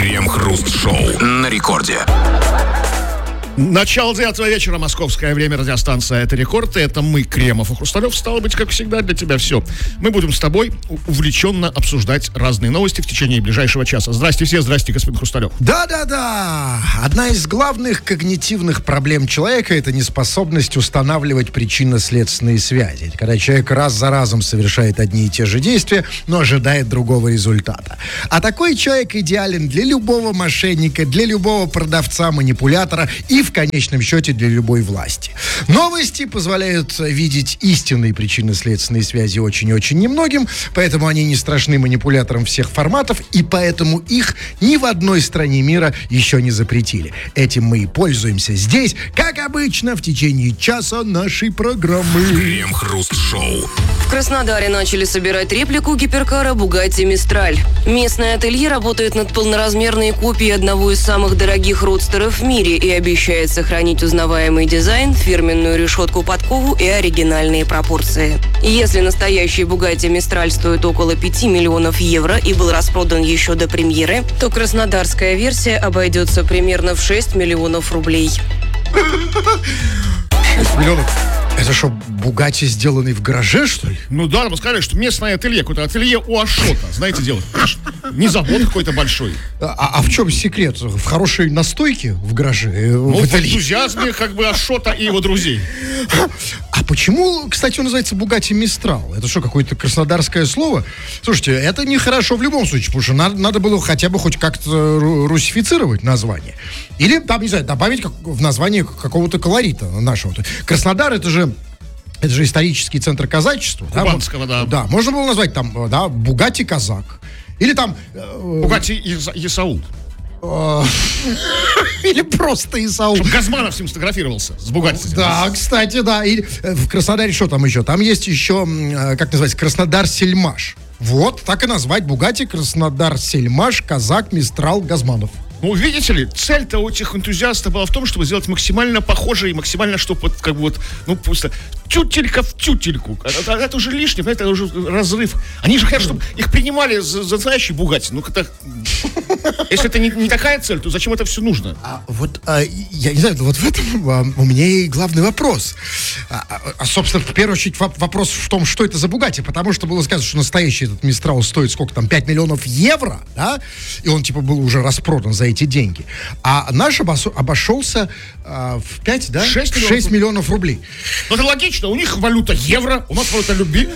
Крем-хруст-шоу на рекорде. Начало 9 вечера, московское время, радиостанция «Это рекорд». Это мы, Кремов и Хрусталев. Стало быть, как всегда, для тебя все. Мы будем с тобой увлеченно обсуждать разные новости в течение ближайшего часа. Здрасте все, здрасте, господин Хрусталев. Да-да-да. Одна из главных когнитивных проблем человека — это неспособность устанавливать причинно-следственные связи. Когда человек раз за разом совершает одни и те же действия, но ожидает другого результата. А такой человек идеален для любого мошенника, для любого продавца-манипулятора и в конечном счете для любой власти. Новости позволяют видеть истинные причинно-следственные связи очень и очень немногим, поэтому они не страшны манипуляторам всех форматов, и поэтому их ни в одной стране мира еще не запретили. Этим мы и пользуемся здесь, как обычно, в течение часа нашей программы. Крем-хруст-шоу. В Краснодаре начали собирать реплику гиперкара Bugatti Mistral. Местное ателье работает над полноразмерной копией одного из самых дорогих родстеров в мире и обещает сохранить узнаваемый дизайн, фирменную решетку-подкову и оригинальные пропорции. Если настоящий Bugatti Mistral стоит около 5 миллионов евро и был распродан еще до премьеры, то краснодарская версия обойдется примерно в 6 миллионов рублей. 6 миллионов? Это что, Бугатти, сделанный в гараже, что ли? Ну да, мы сказали, что местное ателье, какое-то ателье у Ашота, знаете, делают. Не завод какой-то большой. А в чем секрет? В хорошей настойке в гараже? Ну, в энтузиазме как бы Ашота и его друзей. А почему, кстати, он называется Bugatti Mistral? Это что, какое-то краснодарское слово? Слушайте, это нехорошо в любом случае, потому что надо было хотя бы хоть как-то русифицировать название. Или, там, не знаю, добавить в название какого-то колорита нашего. Краснодар — это же исторический центр казачества. Кубанского, да. Да, можно было назвать там, да, Бугатти казак. Или там... Бугатти Исаул. Или просто Исаул. Чтобы Газманов с ним сфотографировался, с Бугатти. Да, кстати, да. И в Краснодаре что там еще? Там есть еще, как называется, Краснодар-Сельмаш. Вот, так и назвать: Бугатти, Краснодар-Сельмаш, казак, Мистрал, Газманов. Ну, видите ли, цель-то у этих энтузиастов была в том, чтобы сделать максимально похоже и максимально, чтобы вот, как бы вот, ну, просто тютелька в тютельку. Это уже лишнее, это уже разрыв. Они же хотят, чтобы их принимали за настоящий Бугатти. Ну, это... Если это не такая цель, то зачем это все нужно? Я не знаю, вот в этом у меня и главный вопрос. Собственно, в первую очередь вопрос в том, что это за Бугатти, потому что было сказано, что настоящий этот Мистрал стоит сколько там, 5 миллионов евро, да? И он типа был уже распродан за эти деньги. А наш обошелся в 5, да? 6 миллионов рублей. Ну, это логично, у них валюта евро, у нас валюта рубли.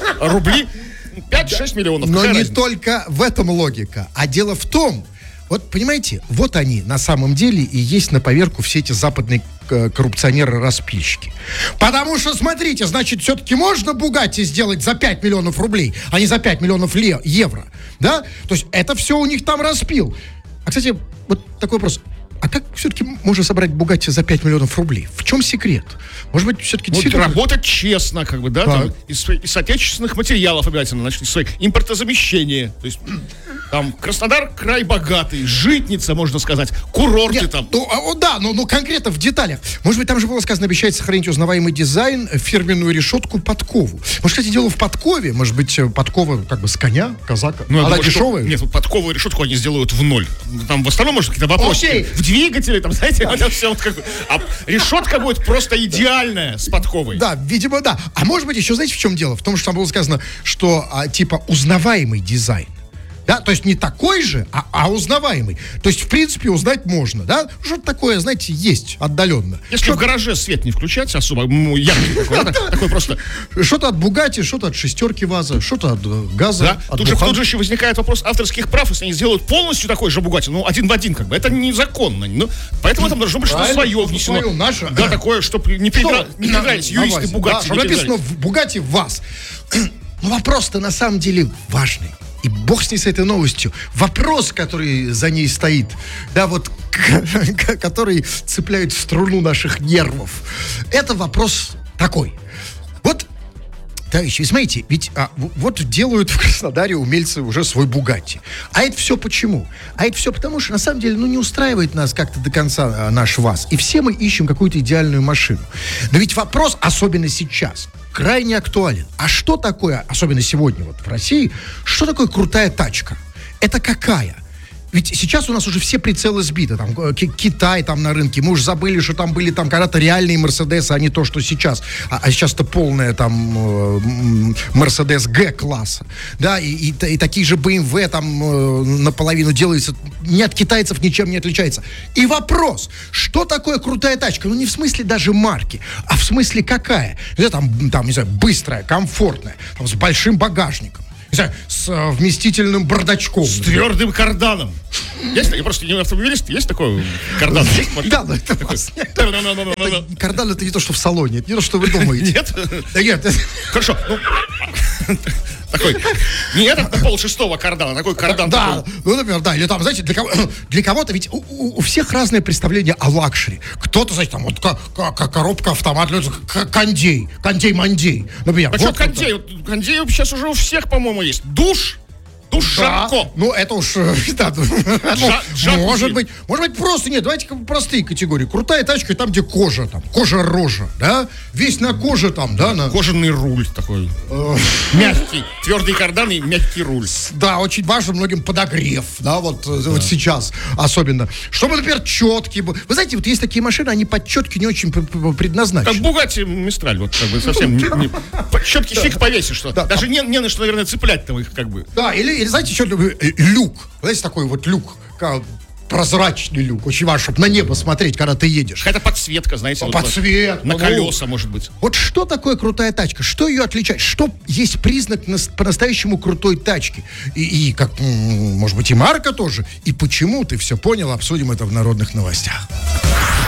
5-6 миллионов. Но не разница? только в этом логика, а дело в том, вот понимаете, вот они на самом деле и есть на поверку все эти западные коррупционеры-распильщики. Потому что, смотрите, значит, все-таки можно Бугатти сделать за 5 миллионов рублей, а не за 5 миллионов евро, да? То есть это все у них там распил. А, кстати, вот такой вопрос. А как все-таки можно собрать Бугатти за 5 миллионов рублей? В чем секрет? Может быть, все-таки... Вот работать честно, как бы, да? Там, из отечественных материалов обязательно, значит, импортозамещение. То есть, там, Краснодар край богатый, житница, можно сказать, курорты. Нет, там. Ну, конкретно в деталях. Может быть, там же было сказано, обещает сохранить узнаваемый дизайн, фирменную решетку, подкову. Может, кстати, дело в подкове. Может быть, подкова как бы с коня, казака. Ну, она дешевая? Нет, вот подкову и решетку они сделают в ноль. Там в основном, может, какие-то вопросы. В двигателе, там, знаете, это все вот как... А решетка будет просто идеальная с подковой. Да, видимо, да. А может быть, еще знаете, в чем дело? В том, что там было сказано, что, типа, узнаваемый дизайн. Да, то есть не такой же, а узнаваемый. То есть, в принципе, узнать можно, да? Что-то такое, знаете, есть отдаленно. Если в гараже свет не включать особо, яркий такой, такой просто... Что-то от Бугатти, что-то от шестерки ВАЗа, что-то от газа, да? Тут же еще возникает вопрос авторских прав, если они сделают полностью такой же Бугатти, ну, один в один, как бы, это незаконно. Ну, поэтому там должно быть что-то свое внесено. Наше. Да, такое, чтобы не переигрались юристы Бугатти. Да, написано в Бугатти ВАЗ. Но вопрос-то на самом деле важный. И бог с ней, с этой новостью. Вопрос, который за ней стоит, да, вот, который цепляет струну наших нервов, это вопрос такой. Вот, товарищи, смотрите, ведь вот делают в Краснодаре умельцы уже свой Бугатти. А это все почему? А это все потому, что на самом деле, не устраивает нас как-то до конца наш ВАЗ. И все мы ищем какую-то идеальную машину. Но ведь вопрос, особенно сейчас, крайне актуален. А что такое, особенно сегодня вот в России, что такое крутая тачка? Это какая? ведь сейчас у нас уже все прицелы сбиты. Там, Китай там на рынке. Мы уже забыли, что там были там когда-то реальные Мерседесы, а не то, что сейчас. А сейчас-то полная там Мерседес Г-класса. Да, и такие же BMW там наполовину делаются. Не от китайцев ничем не отличается. И вопрос, что такое крутая тачка? Ну, не в смысле даже марки, а в смысле какая? Там, не знаю, быстрая, комфортная, там, с большим багажником. Не знаю, с вместительным бардачком. С твердым карданом. Есть, я просто не автомобилист, есть такой кардан? Есть? Да, но это вас... Кардан — это не то, что в салоне, это не то, что вы думаете. Нет? Да нет. Хорошо, такой, не этот на полшестого кардана, такой кардан. Да, ну, например, да, или там, знаете, для кого-то ведь у всех разное представление о лакшери. Кто-то, знаете, там, вот коробка, автомат, кондей-мандей. Например. А что кондей? Кондей сейчас уже у всех, по-моему, есть. Душ Жарко. Ну, это уж... Да, может быть, просто нет. Давайте простые категории. Крутая тачка там, где кожа, там, кожа-рожа, да? Весь на коже там, да? Кожаный руль такой. Мягкий. Твердый кардан и мягкий руль. Да, очень важно многим подогрев, да, вот сейчас особенно. Чтобы, например, четкий был. Вы знаете, вот есть такие машины, они под четки не очень предназначены. Как Бугатти Мистраль, вот как бы совсем... Четкий фиг повесишь, что. Даже не на что, наверное, цеплять-то их как бы. Да, или знаете, еще люк. Знаете, такой вот люк, прозрачный люк. Очень важно, чтобы на небо смотреть, когда ты едешь. Какая-то подсветка, знаете. Подсветка. На колеса, может быть. Вот что такое крутая тачка? Что ее отличает? Что есть признак по-настоящему крутой тачки? И как, может быть, и марка тоже? И почему? Ты все понял? Обсудим это в народных новостях.